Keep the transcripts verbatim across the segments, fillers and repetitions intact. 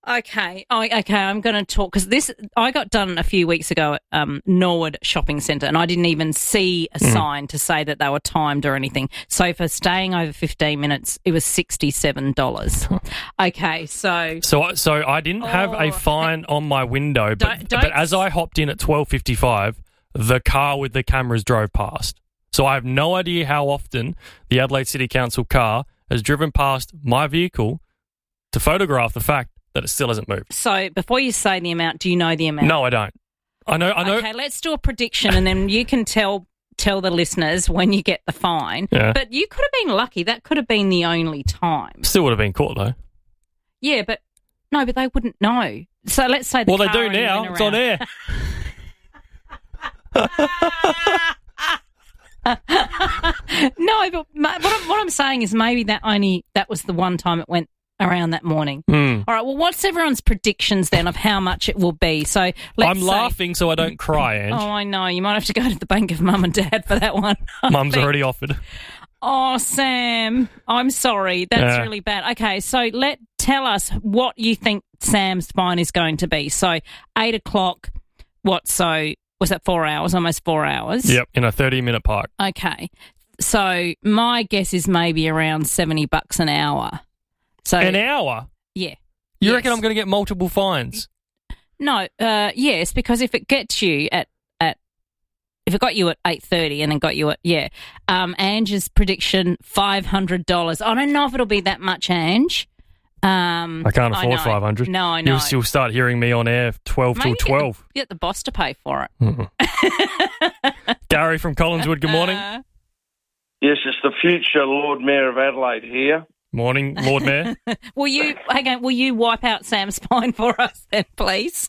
Okay, oh, okay, I'm going to talk, because this, I got done a few weeks ago at um, Norwood Shopping Centre, and I didn't even see a mm. sign to say that they were timed or anything. So for staying over fifteen minutes, it was sixty-seven dollars. Okay, so... So so I didn't have oh, a fine on my window, but, don't, don't, but as I hopped in at twelve fifty-five, the car with the cameras drove past. So I have no idea how often the Adelaide City Council car has driven past my vehicle to photograph the fact that it still hasn't moved. So before you say the amount, do you know the amount? No, I don't. I know. I know. Okay, let's do a prediction, and then you can tell tell the listeners when you get the fine. Yeah. But you could have been lucky. That could have been the only time. Still would have been caught though. Yeah, but no, but they wouldn't know. So let's say the well, car they do now. It's on air. No, but what I'm, what I'm saying is maybe that only that was the one time it went around that morning. Mm. All right, well, what's everyone's predictions then of how much it will be? So let's I'm say, laughing so I don't cry, Ange. Oh, I know. You might have to go to the bank of mum and dad for that one. Mum's already offered. Oh, Sam, I'm sorry. That's yeah. really bad. Okay, so let tell us what you think Sam's fine is going to be. So eight o'clock, what, so was that four hours, almost four hours? Yep, in a thirty-minute park. Okay, so my guess is maybe around seventy bucks an hour. So an hour? Yeah. You yes. reckon I'm going to get multiple fines? No, uh, yes, because if it gets you at, at if it got you at eight thirty and then got you at, yeah, um, Ange's prediction, five hundred dollars. I don't know if it'll be that much, Ange. Um, I can't afford I five hundred dollars. No, I know. You'll, you'll start hearing me on air twelve Maybe till twelve. Get the, get the boss to pay for it. Mm-hmm. Gary from Collinswood, good morning. Uh, yes, it's the future Lord Mayor of Adelaide here. Morning, Lord Mayor. will you hang on, will you wipe out Sam's spine for us then, please?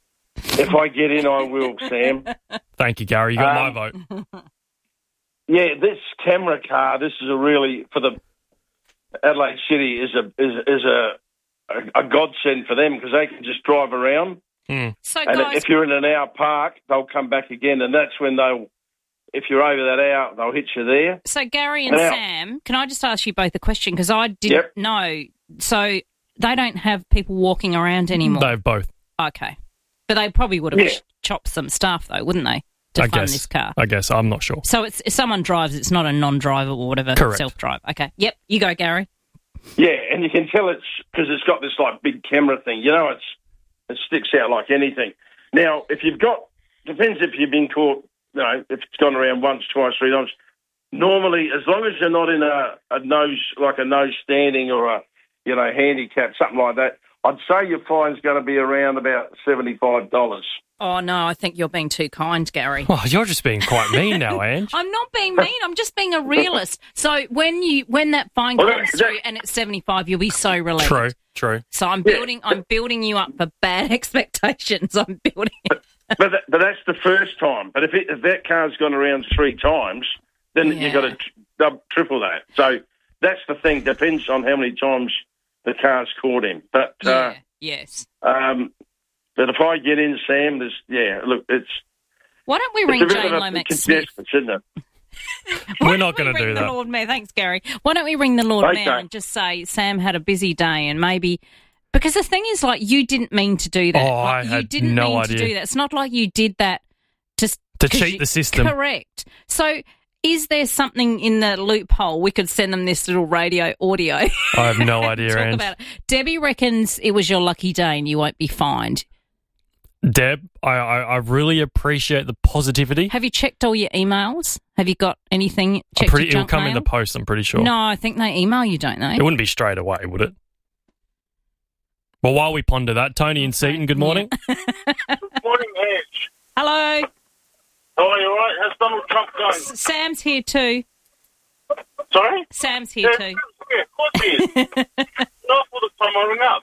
If I get in, I will, Sam. Thank you, Gary. You got um, my vote. Yeah, this camera car, this is a really, for the Adelaide City, is a is, is a, a, a godsend for them because they can just drive around. Mm. So, and guys, if you're in an hour park, they'll come back again, and that's when they'll, if you're over that hour, they'll hit you there. So, Gary and now, Sam, can I just ask you both a question? Because I didn't yep. know. So, they don't have people walking around anymore? They have both. Okay. But they probably would have yeah. ch- chopped some staff, though, wouldn't they, to I fund guess, this car? I guess. I'm not sure. So, it's if someone drives, it's not a non-driver or whatever, Correct. self-drive. Okay. Yep. You go, Gary. Yeah, and you can tell it's because it's got this like big camera thing. You know, it's it sticks out like anything. Now, if you've got, depends if you've been caught, you know, if it's gone around once, twice, three times. Normally, as long as you're not in a, a nose, like a nose standing or a, you know, handicap, something like that, I'd say your fine's going to be around about seventy-five dollars. Oh, no, I think you're being too kind, Gary. Oh, you're just being quite mean now, Ange. I'm not being mean. I'm just being a realist. So when you when that fine Well, comes that- through and it's seventy-five, you'll be so relieved. True, true. So I'm Yeah. building I'm building you up for bad expectations. I'm building it. But that, but that's the first time. But if, it, if that car's gone around three times, then Yeah. you've got to dub, triple that. So that's the thing. Depends on how many times the car's caught him. But Yeah, uh, yes. um, but if I get in, Sam, there's yeah. Look, it's Why don't we it's ring a bit Jane of a Lomax Smith? contestant, isn't it? Why We're don't not we gonna ring do the that. Lord Mayor? Thanks, Gary. Why don't we ring the Lord Okay. Mayor and just say Sam had a busy day and maybe because the thing is, like, you didn't mean to do that. Oh, like, I you had didn't no mean idea. to do that. It's not like you did that just To 'cause cheat you- the system. Correct. So. Is there something in the loophole? We could send them this little radio audio. I have no idea, Talk Ange. about it. Debbie reckons it was your lucky day and you won't be fined. Deb, I, I, I really appreciate the positivity. Have you checked all your emails? Have you got anything? I'm Checked pretty, your it'll junk come mail? in the post, I'm pretty sure. No, I think they email you, don't they? It wouldn't be straight away, would it? Well, while we ponder that, Tony and Seaton, good morning. Good morning, Ange. Hello. How are you, all right? How's Donald Trump going? S- Sam's here too. Sorry? Sam's here too. Yeah, of course he is. Not for the time I ring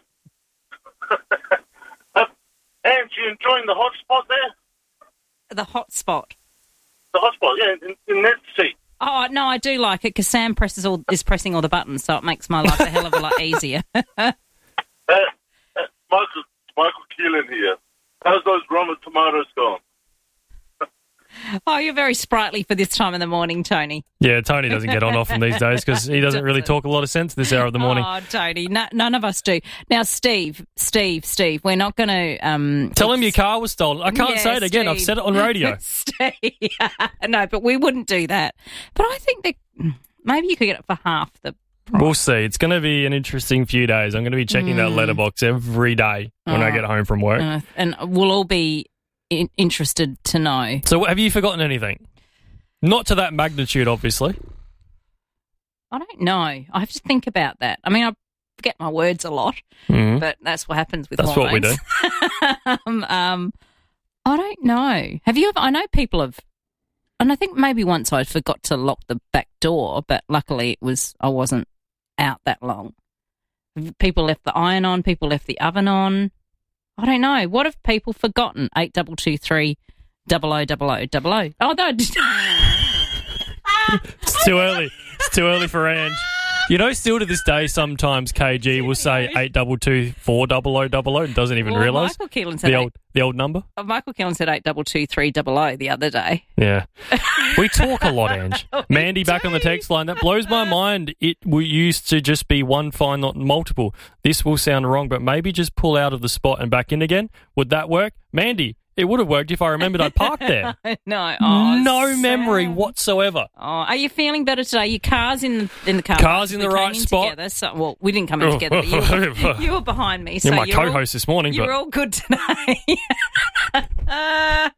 up. uh, Ange, you enjoying the hot spot there? The hot spot. The hot spot, yeah, in, in that seat. Oh, no, I do like it because Sam presses all is pressing all the buttons, so it makes my life a hell of a lot easier. Uh, uh, Michael, Michael Keelan here. How's those Roma tomatoes going? Oh, you're very sprightly for this time in the morning, Tony. Yeah, Tony doesn't get on often these days because he doesn't really talk a lot of sense this hour of the morning. Oh, Tony, no, none of us do. Now, Steve, Steve, Steve, we're not going to... Um, Tell him your car was stolen. I can't yeah, say it again. Steve. I've said it on radio. Steve, no, but we wouldn't do that. But I think that maybe you could get it for half the price. We'll see. It's going to be an interesting few days. I'm going to be checking mm. that letterbox every day when oh. I get home from work. Uh, and we'll all be in- interested to know. So have you forgotten anything? Not to that magnitude, obviously. I don't know. I have to think about that. I mean, I forget my words a lot, mm. but that's what happens with That's hormones. what we do. um, um, I don't know. Have you ever... I know people have... And I think maybe once I forgot to lock the back door, but luckily it was... I wasn't out that long. People left the iron on. People left the oven on. I don't know. What have people forgotten? Eight double two three double o double o double o. Oh, no. It's too early. It's too early for Ange. You know, still to this day, sometimes K G will say eight double two four double o double o and doesn't even well, realise Michael Keelan said the eight, old the old number. Oh, Michael Keelan said eight double two three double o the other day. Yeah, we talk a lot, Ange. Mandy back on the text line. That blows my mind. It used to just be one fine, not multiple. This will sound wrong, but maybe just pull out of the spot and back in again. Would that work, Mandy? It would have worked if I remembered I'd parked there. no, oh, no sad. memory whatsoever. Oh, are you feeling better today? Your car's in in the car. Car's in we the right in spot. Together, so, well, we didn't come in together. But you, were, you were behind me. So you're my you're co-host all, this morning. You're but all good today. uh,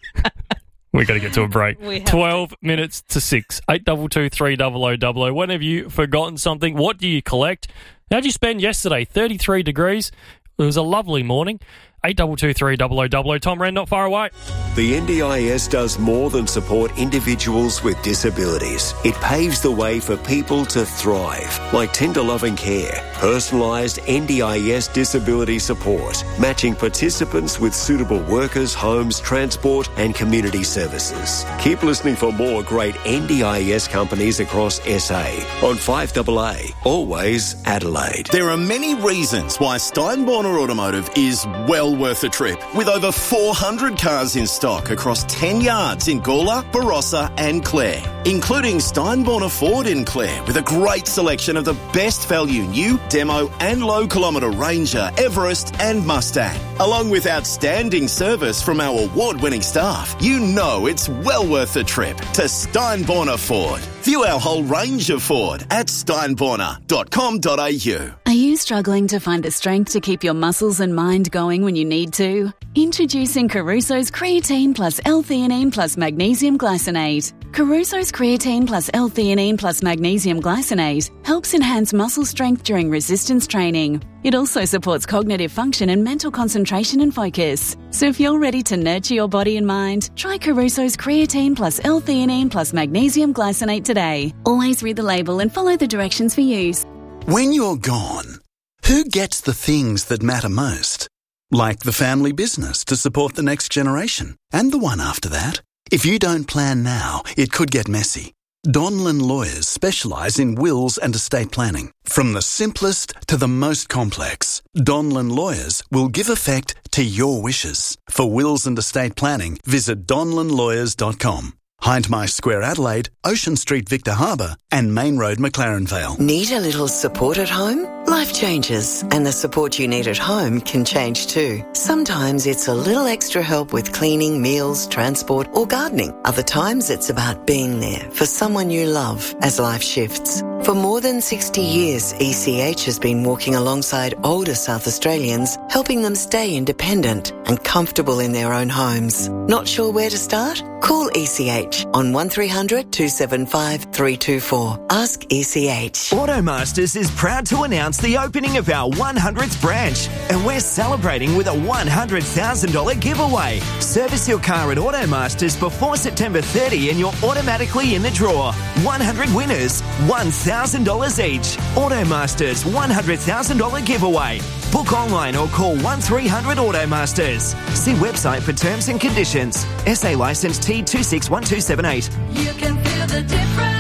we got to get to a break. Twelve to. minutes to six. Eight double two three double o double o. When have you forgotten something? What do you collect? How'd you spend yesterday? Thirty-three degrees. It was a lovely morning. Eight double two three double o double o. Tom Wren, not far away. The N D I S does more than support individuals with disabilities. It paves the way for people to thrive, like tender loving care, personalised N D I S disability support, matching participants with suitable workers, homes, transport and community services. Keep listening for more great N D I S companies across S A on five A A, always Adelaide. There are many reasons why Steinborner Automotive is well worth a trip, with over four hundred cars in stock across ten yards in Gawler, Barossa and Clare, including Steinborner Ford in Clare, with a great selection of the best value new, demo and low kilometre Ranger, Everest and Mustang. Along with outstanding service from our award-winning staff, you know it's well worth a trip to Steinborner Ford. View our whole range of Ford at steinborner dot com dot a u. Are you struggling to find the strength to keep your muscles and mind going when you need to? Introducing Caruso's Creatine Plus L-Theanine Plus Magnesium Glycinate. Caruso's Creatine Plus L-Theanine Plus Magnesium Glycinate helps enhance muscle strength during resistance training. It also supports cognitive function and mental concentration and focus. So if you're ready to nurture your body and mind, try Caruso's Creatine Plus L-Theanine Plus Magnesium Glycinate today. Always read the label and follow the directions for use. When you're gone, who gets the things that matter most? Like the family business to support the next generation and the one after that. If you don't plan now, it could get messy. Donlan Lawyers specialise in wills and estate planning. From the simplest to the most complex, Donlan Lawyers will give effect to your wishes. For wills and estate planning, visit donlan lawyers dot com. Hindmarsh Square Adelaide, Ocean Street Victor Harbour and Main Road McLaren Vale. Need a little support at home? Life changes and the support you need at home can change too. Sometimes it's a little extra help with cleaning, meals, transport or gardening. Other times it's about being there for someone you love as life shifts. For more than sixty years, E C H has been walking alongside older South Australians, helping them stay independent and comfortable in their own homes. Not sure where to start? Call E C H on one three hundred two seven five three two four. Ask E C H. Automasters is proud to announce the opening of our one hundredth branch, and we're celebrating with a one hundred thousand dollars giveaway. Service your car at Automasters before September thirtieth and you're automatically in the draw. one hundred winners, one thousand dollars each. Automasters one hundred thousand dollars giveaway. Book online or call one three hundred Automasters. See website for terms and conditions. S A licence T two six one two seven eight. You can feel the difference.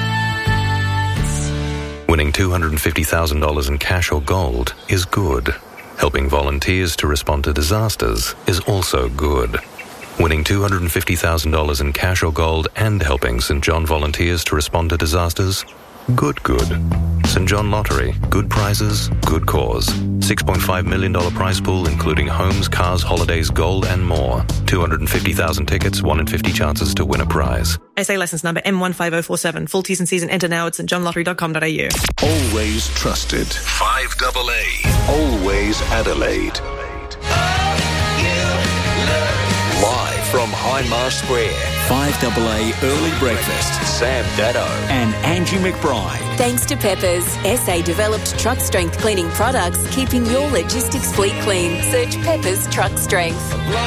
Winning two hundred fifty thousand dollars in cash or gold is good. Helping volunteers to respond to disasters is also good. winning two hundred fifty thousand dollars in cash or gold and helping St John volunteers to respond to disasters? Good, good. St John Lottery. Good prizes, good cause. six point five million dollars prize pool, including homes, cars, holidays, gold and more. two hundred fifty thousand tickets, one in fifty chances to win a prize. S A licence number M one five oh four seven. Full T's and C's and enter now at st john lottery dot com dot a u. Always trusted. five double A. Always Adelaide. Live from Hindmarsh Square, five double A Early Breakfast, Sam Dado and Angie McBride. Thanks to Peppers, S A-developed truck strength cleaning products, keeping your logistics fleet clean. Search Peppers Truck Strength.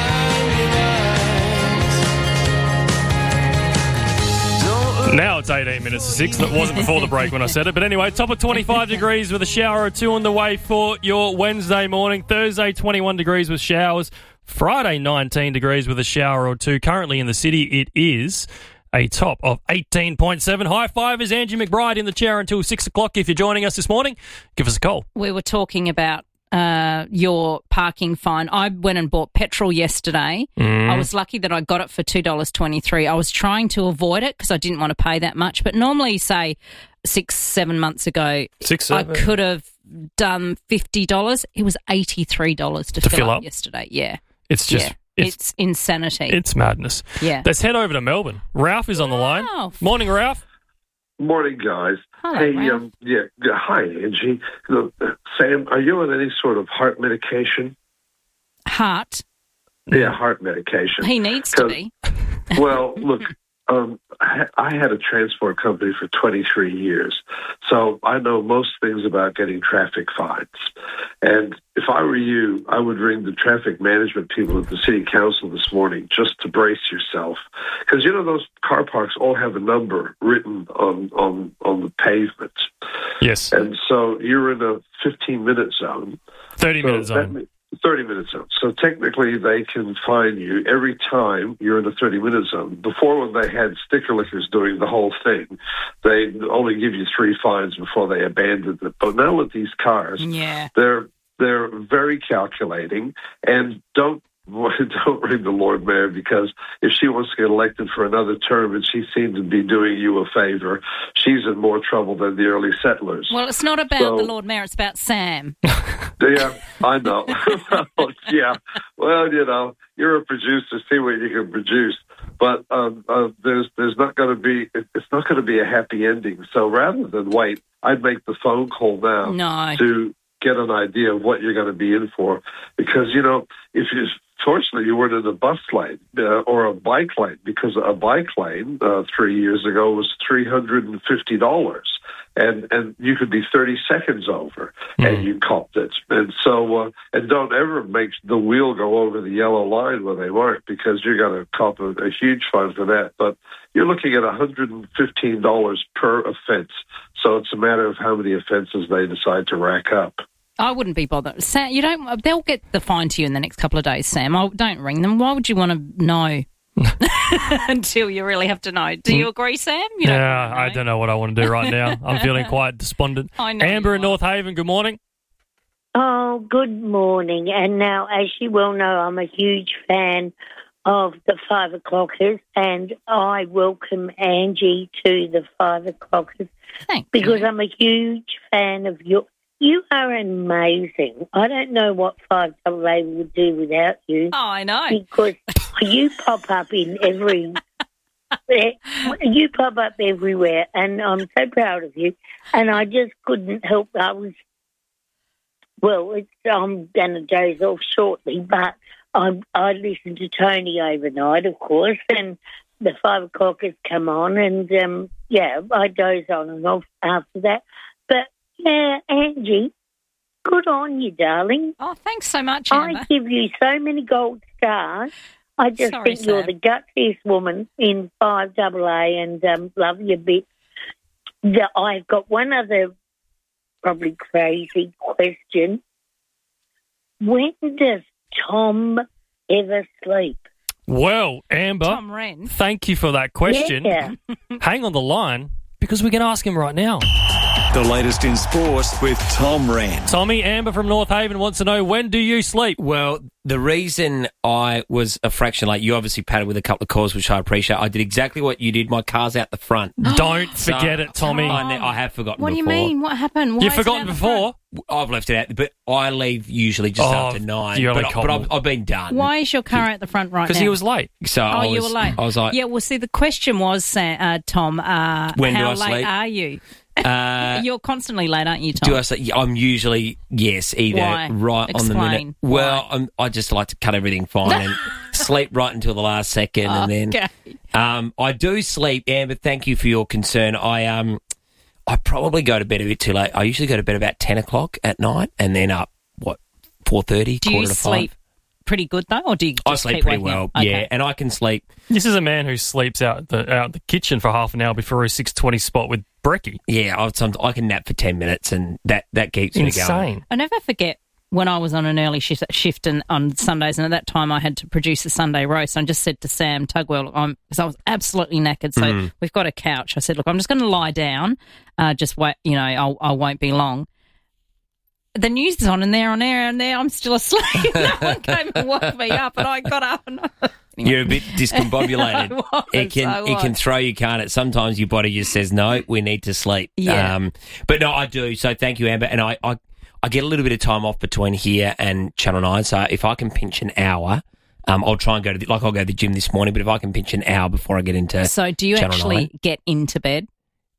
Now it's eighteen minutes to six. That wasn't before the break when I said it. But anyway, top of twenty-five degrees with a shower or two on the way for your Wednesday morning. Thursday, twenty-one degrees with showers. Friday, nineteen degrees with a shower or two. Currently in the city, it is a top of eighteen point seven. High five is Angie McBride in the chair until six o'clock. If you're joining us this morning, give us a call. We were talking about uh, your parking fine. I went and bought petrol yesterday. Mm. I was lucky that I got it for two dollars twenty-three. I was trying to avoid it because I didn't want to pay that much. But normally, say, six, seven months ago, Six, I seven. could have done fifty dollars. It was eighty-three dollars to, To fill, fill up, up? yesterday. Yeah. It's just... yeah. It's, It's insanity. it's madness. Yeah. Let's head over to Melbourne. Ralph is on the line. Ralph. Morning, Ralph. Morning, guys. Hello, hey, Ralph. um, yeah, yeah, hi, Angie. Look, uh, Sam, are you on any sort of heart medication? Heart. Yeah, heart medication. He needs to 'Cause- be. Well, look, um, I, I had a transport company for twenty-three years, so I know most things about getting traffic fines. And if I were you, I would ring the traffic management people at the city council this morning just to brace yourself. Because, you know, those car parks all have a number written on, on, on the pavement. Yes. And so you're in a fifteen-minute zone. thirty-minute So zone. that- thirty-minute zone. So technically they can fine you every time you're in a thirty-minute zone. Before, when they had sticker lickers doing the whole thing, they only give you three fines before they abandoned it. But now with these cars, Yeah. they're they're very calculating, and don't don't ring the Lord Mayor, because if she wants to get elected for another term and she seems to be doing you a favor, she's in more trouble than the early settlers. Well, it's not about So- the Lord Mayor. It's about Sam. Yeah, I know. Yeah, well, you know, you're a producer. See what you can produce, but um, uh, there's there's not going to be it's not going to be a happy ending. So rather than wait, I'd make the phone call now No. to get an idea of what you're going to be in for, because you know if you. Fortunately, you weren't in a bus lane uh, or a bike lane, because a bike lane uh, three years ago was three hundred fifty dollars. And and you could be thirty seconds over, and you copped it. And so, uh, and don't ever make the wheel go over the yellow line when they weren't, because you're going to cop a, a huge fine for that. But you're looking at one hundred fifteen dollars per offense. So it's a matter of how many offenses they decide to rack up. I wouldn't be bothered. Sam, you don't. They'll get the fine to you in the next couple of days, Sam. I don't ring them. Why would you want to know until you really have to know? Do you agree, Sam? You don't Yeah, want to I know. don't know what I want to do right now. I'm feeling quite despondent. I know Amber you in North Haven, good morning. Oh, good morning. And now, as you well know, I'm a huge fan of the Five O'Clockers, and I welcome Angie to the Five O'Clockers Thank because you. I'm a huge fan of your... You are amazing. I don't know what five double A would do without you. Oh, I know. Because you pop up in every... you pop up everywhere, and I'm so proud of you. And I just couldn't help... I was... Well, it's, I'm going to doze off shortly, but I, I listened to Tony overnight, of course, and the Five O'Clock has come on, and, um, yeah, I doze on and off after that. But, yeah, Angie, good on you, darling. Oh, thanks so much, Amber. I give you so many gold stars. I just Sorry, think you're Sam. the gutsiest woman in Five double A, and um, love you a bit. The, I've got one other probably crazy question. When does Tom ever sleep? Well, Amber, Tom Wren. thank you for that question. Yeah. Hang on the line, because we can ask him right now. The latest in sport with Tom Rand. Tommy, Amber from North Haven wants to know, when do you sleep? Well, the reason I was a fraction late, you obviously padded with a couple of calls, which I appreciate. I did exactly what you did. My car's out the front. Don't So, forget it, Tommy. I, ne- I have forgotten What do you before. mean? What happened? Why You've is it forgotten out the before? I've left it out, but I leave usually just Oh, after nine. you only But, I- cobble. but I've, I've been done. Why is your car at the front right now? Because he was late. So Oh, I was, you were late. I was like, yeah, well, see, the question was, Sa- uh, Tom, uh, When do how I late sleep? are you? uh, You're constantly late, aren't you, Tom? do I say? Yeah, I'm usually yes, either Why? right on the minute. Explain. Well, I'm, I just like to cut everything fine and sleep right until the last second, and then Okay. um, I do sleep. Amber, thank you for your concern. I um, I probably go to bed a bit too late. I usually go to bed about ten o'clock at night, and then up what four thirty, Do quarter you to sleep five. pretty good, though, or do you just I sleep keep pretty waking well, up? Okay. yeah, and I can sleep. This is a man who sleeps out the out the kitchen for half an hour before his six twenty spot with brekkie. Yeah, I, some, I can nap for ten minutes, and that that keeps me going. Insane. I never forget when I was on an early shift, shift and, on Sundays, and at that time I had to produce a Sunday roast. I just said to Sam Tugwell, I'm because I was absolutely knackered. So Mm. we've got a couch. I said, look, I'm just going to lie down. Uh, just wait, you know, I'll, I won't be long. The news is on, and there on air, and there I'm still asleep. No one came and woke me up, and I got up and. You're a bit discombobulated. I was, it can I it can was. throw you, can't it? Sometimes your body just says no, we need to sleep. Yeah. Um, but no, I do. So thank you, Amber. And I, I I get a little bit of time off between here and Channel Nine. So if I can pinch an hour, um, I'll try and go to the, like I'll go to the gym this morning. But if I can pinch an hour before I get into So do you Channel actually nine, get into bed?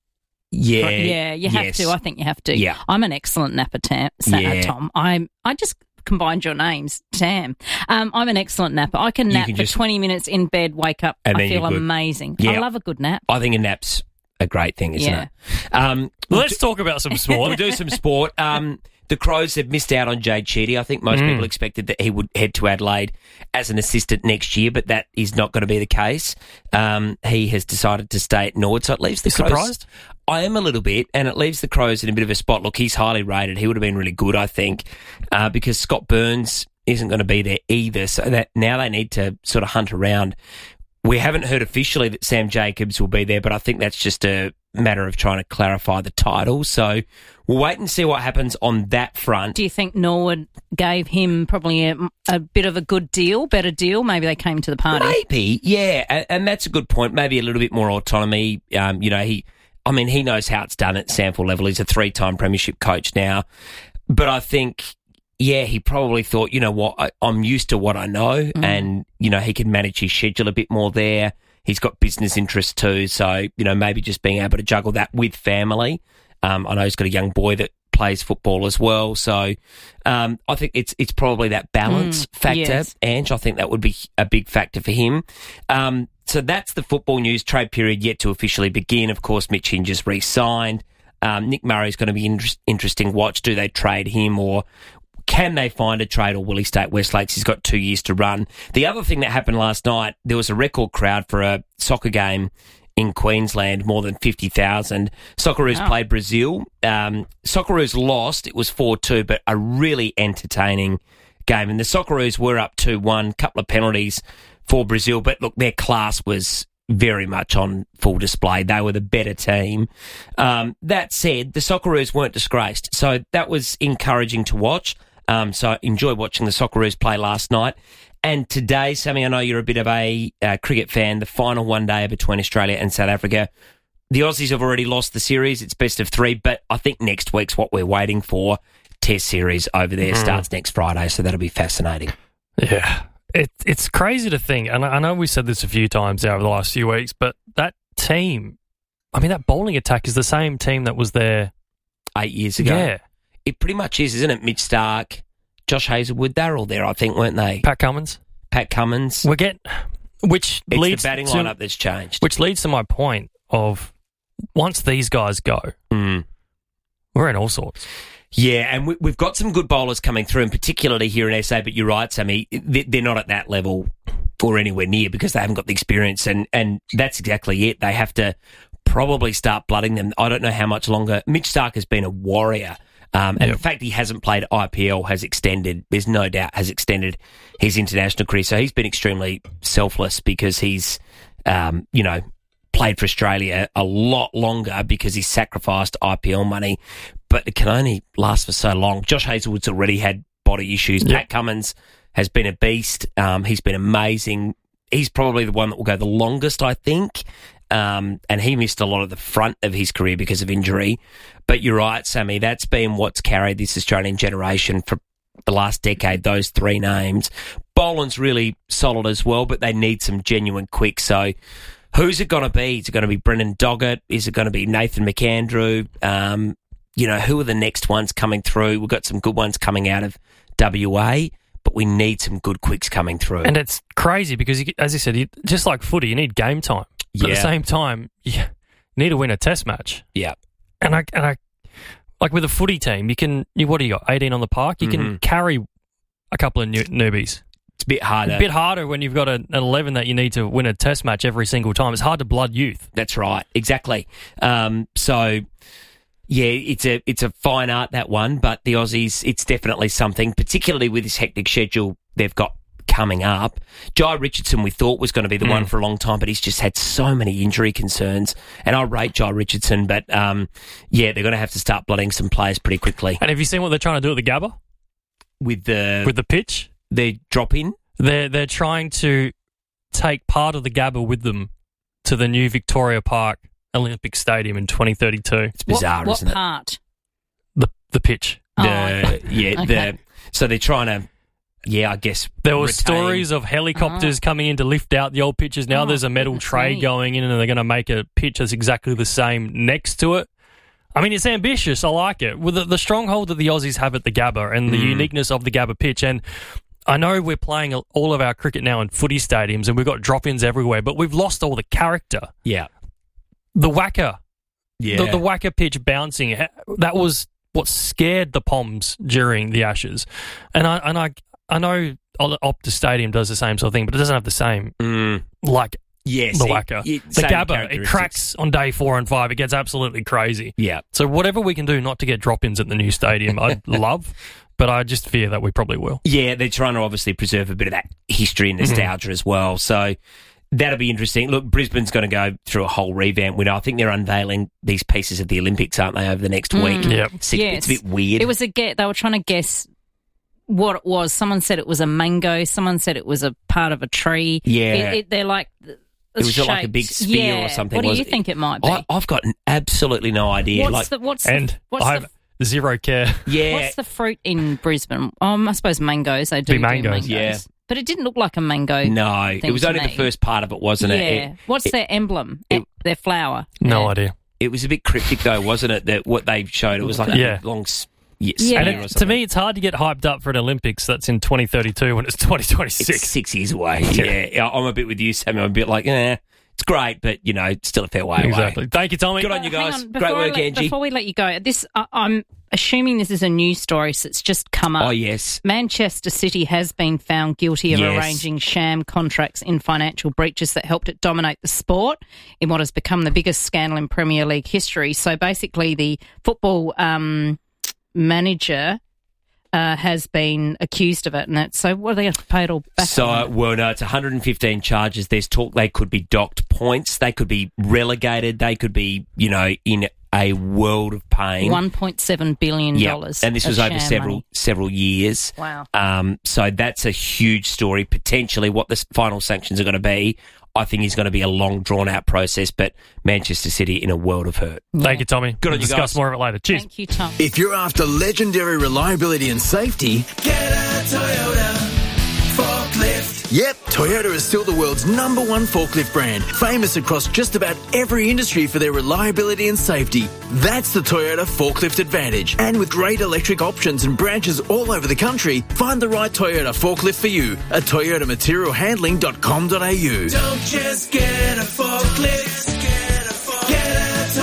yeah, Yeah, you have yes. to. I think you have to. Yeah. I'm an excellent napper, Tam, Sa- Yeah. Tom. I'm. I just combined your names, Tam. Um, I'm an excellent napper. I can You nap can for just- twenty minutes in bed, wake up, And I then feel you're good. amazing. Yeah. I love a good nap. I think a nap's a great thing, isn't Yeah. it? Um, Let's talk about some sport. We'll do some sport. Um, the Crows have missed out on Jade Sheedy. I think most Mm. people expected that he would head to Adelaide as an assistant next year, but that is not going to be the case. Um, he has decided to stay at Nord, so it leaves the You Crows. surprised? I am a little bit, and it leaves the Crows in a bit of a spot. Look, he's highly rated. He would have been really good, I think, uh, because Scott Burns isn't going to be there either. So that now they need to sort of hunt around. We haven't heard officially that Sam Jacobs will be there, but I think that's just a matter of trying to clarify the title. So we'll wait and see what happens on that front. Do you think Norwood gave him probably a, a bit of a good deal, better deal? Maybe they came to the party. Maybe, yeah, and, and that's a good point. Maybe a little bit more autonomy. Um, you know, he, I mean, he knows how it's done at Sample level. He's a three-time premiership coach now, but I think, yeah, he probably thought, you know what, I, I'm used to what I know, Mm. and you know, he can manage his schedule a bit more there. He's got business interests too, so you know, maybe just being able to juggle that with family. Um, I know he's got a young boy that plays football as well, so um, I think it's it's probably that balance Mm, factor. yes. Ange, I think that would be a big factor for him. Um, so that's the football news. Trade period yet to officially begin. Of course, Mitch Hinges re-signed. Um, Nick Murray's going to be inter- interesting watch. Do they trade him, or can they find a trade, or will he stay at Westlakes? He's got two years to run. The other thing that happened last night, there was a record crowd for a soccer game in Queensland, more than fifty thousand. Socceroos Wow. played Brazil. Um, Socceroos lost. It was four two, but a really entertaining game. And the Socceroos were up two one, couple of penalties for Brazil. But look, their class was very much on full display. They were the better team. Um, that said, the Socceroos weren't disgraced. So that was encouraging to watch. Um, so I enjoyed watching the Socceroos play last night. And today, Sammy, I know you're a bit of a uh, cricket fan, the final one day between Australia and South Africa. The Aussies have already lost the series. It's best of three, but I think next week's what we're waiting for. Test series over there Mm. starts next Friday, so that'll be fascinating. Yeah. It, it's crazy to think, and I I know we said this a few times over the last few weeks, but that team, I mean, that bowling attack is the same team that was there Eight years ago. Yeah. It pretty much is, isn't it? Mitch Stark, Josh Hazelwood, they're all there, I think, weren't they? Pat Cummins. Pat Cummins. We get, which It's leads the batting to, lineup that's changed. which leads to my point of once these guys go, Mm. we're in all sorts. Yeah, and we, we've got some good bowlers coming through, and particularly here in S A, but you're right, Sammy, they- they're not at that level or anywhere near because they haven't got the experience, and, and that's exactly it. They have to probably start blooding them. I don't know how much longer. Mitch Stark has been a warrior, um, and Yep. the fact he hasn't played I P L has extended, there's no doubt, has extended his international career. So he's been extremely selfless because he's, um, you know, played for Australia a lot longer because he sacrificed I P L money, but it can only last for so long. Josh Hazelwood's already had body issues. Yep. Pat Cummins has been a beast. Um, he's been amazing. He's probably the one that will go the longest, I think. Um, and he missed a lot of the front of his career because of injury. But you're right, Sammy, that's been what's carried this Australian generation for the last decade, those three names. Boland's really solid as well, but they need some genuine quick. So who's it going to be? Is it going to be Brendan Doggett? Is it going to be Nathan McAndrew? Um, you know, who are the next ones coming through? We've got some good ones coming out of W A, but we need some good quicks coming through. And it's crazy because, you, as you said, you, just like footy, you need game time. But Yeah. at the same time, you need to win a test match. Yeah. And I, and I, like with a footy team, you can, you, what do you got, eighteen on the park? You Mhm. can carry a couple of new, newbies. It's a bit harder. A bit harder when you've got a, an eleven that you need to win a test match every single time. It's hard to blood youth. That's right, exactly. Um, so, yeah, it's a it's a fine art, that one, but the Aussies, it's definitely something, particularly with this hectic schedule they've got coming up. Jai Richardson, we thought, was going to be the Mm. one for a long time, but he's just had so many injury concerns. And I rate Jai Richardson, but um, yeah, they're going to have to start blooding some players pretty quickly. And have you seen what they're trying to do at the Gabba? With the With the pitch? They drop in? They're, they're trying to take part of the Gabba with them to the new Victoria Park Olympic Stadium in twenty thirty-two. It's bizarre, what, isn't what it? part? The the pitch. Oh, The, okay. yeah, Okay. the, so they're trying to, yeah, I guess. There were retain- stories of helicopters coming in to lift out the old pitches. Now Oh, there's a metal goodness tray me. going in and they're going to make a pitch that's exactly the same next to it. I mean, it's ambitious. I like it. With the, the stronghold that the Aussies have at the Gabba and the Mm. uniqueness of the Gabba pitch. And I know we're playing all of our cricket now in footy stadiums and we've got drop-ins everywhere, but we've lost all the character. Yeah. The whacker. Yeah. The, the whacker pitch bouncing. That was what scared the Poms during the Ashes. And I and I I know Optus Stadium does the same sort of thing, but it doesn't have the same Mm. like Yes, the it- whacker. it- the same Gabba, it characteristics. cracks on day four and five. It gets absolutely crazy. Yeah. So whatever we can do not to get drop-ins at the new stadium, I'd love, but I just fear that we probably will. Yeah, they're trying to obviously preserve a bit of that history and nostalgia as well. So that'll be interesting. Look, Brisbane's going to go through a whole revamp window. I think they're unveiling these pieces of the Olympics, aren't they, over the next week? Mm. Yep. It's, a- Yes. it's a bit weird. It was a get. They were trying to guess what it was. Someone said it was a mango. Someone said it was a part of a tree. Yeah. It, it, they're like. It was like a big shapes. spear yeah. or something. What do was you it? think it might be? I, I've got absolutely no idea. what's like, the what's And the, what's I have the zero care. yeah, what's the fruit in Brisbane? Um, I suppose mangoes. They do Be do mangoes. mangoes. Yeah. But it didn't look like a mango. no, it thing was to only me. the first part of it, wasn't yeah. it? It, What's it- their emblem? it- their flower. No Yeah. idea. it was a bit cryptic though, wasn't it? That what they showed, it was like a Yeah. big long s- yeah, Yeah. spear And or it, to something. me, it's hard to get hyped up for an Olympics that's in twenty thirty-two when it's twenty twenty-six. It's six years away. Yeah, Yeah, I'm a bit with you, Sammy. I'm a bit like, eh, it's great, but you know, still a fair way away. Exactly. Thank you, Tommy. Good on you Hang guys. on, Great before I work, let- Angie. Before we let you go, this I, I'm assuming this is a news story, so it's just come up. Oh yes, Manchester City has been found guilty of Yes. arranging sham contracts in financial breaches that helped it dominate the sport in what has become the biggest scandal in Premier League history. So basically, the football um, manager uh, has been accused of it, and that's so. What are they going to pay it all back? So, on? well, no, it's one hundred fifteen charges. There's talk they could be docked points. They could be relegated. They could be, you know, in a world of pain. one point seven billion Yeah, dollars. and this of was over sham several money. several years. Wow. Um, so that's a huge story. Potentially, what the s- final sanctions are going to be, I think, is going to be a long, drawn out process. But Manchester City in a world of hurt. Thank you, Tommy. Good on We'll you discuss guys. more of it later. Cheers. Thank you, Tom. If you're after legendary reliability and safety, Get a Toyota forklift. yep, Toyota is still the world's number one forklift brand, famous across just about every industry for their reliability and safety. That's the Toyota Forklift Advantage. And with great electric options and branches all over the country, find the right Toyota forklift for you at toyota material handling dot com dot a u. Don't just get a forklift. Get a, fork- get a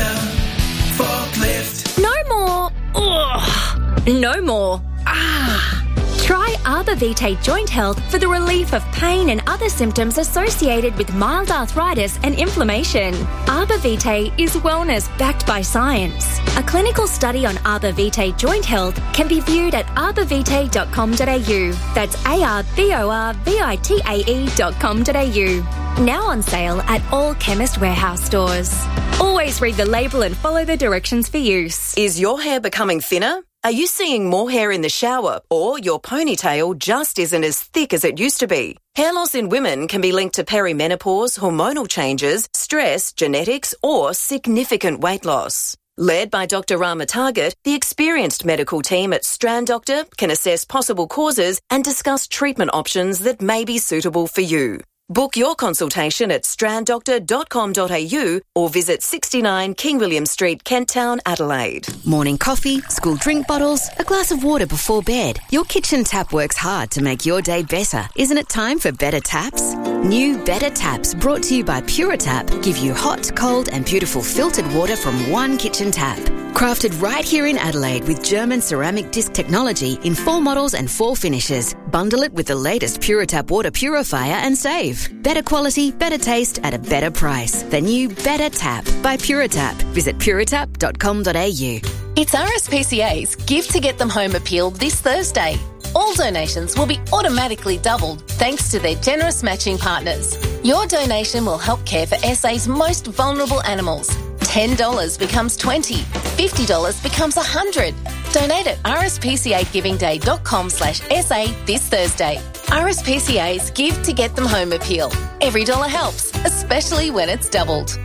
Toyota forklift. No more. Ugh. No more. Ah. Try other Arbor Vitae Joint Health for the relief of pain and other symptoms associated with mild arthritis and inflammation. Arbor Vitae is wellness backed by science. A clinical study on Arbor Vitae Joint Health can be viewed at arbor vitae dot com dot a u. That's A R B O R V I T A E dot com dot a u. Now on sale at all Chemist Warehouse stores. Always read the label and follow the directions for use. Is your hair becoming thinner? Are you seeing more hair in the shower, or your ponytail just isn't as thick as it used to be? Hair loss in women can be linked to perimenopause, hormonal changes, stress, genetics, or significant weight loss. Led by Doctor Rama Target, the experienced medical team at Strand Doctor can assess possible causes and discuss treatment options that may be suitable for you. Book your consultation at strand doctor dot com dot a u or visit sixty-nine King William Street, Kent Town, Adelaide. Morning coffee, school drink bottles, a glass of water before bed. Your kitchen tap works hard to make your day better. Isn't it time for better taps? New Better Taps, brought to you by Puritap, give you hot, cold and beautiful filtered water from one kitchen tap. Crafted right here in Adelaide with German ceramic disc technology in four models and four finishes. Bundle it with the latest Puritap water purifier and save. Better quality, better taste at a better price. The new Better Tap by Puritap. Visit puritap dot com dot a u. It's R S P C A's Give to Get Them Home appeal this Thursday. All donations will be automatically doubled thanks to their generous matching partners. Your donation will help care for S A's most vulnerable animals. ten dollars becomes twenty dollars, fifty dollars becomes one hundred dollars. Donate at r s p c a giving day dot com slash s a this Thursday. R S P C A's Give to Get Them Home appeal. Every dollar helps, especially when it's doubled.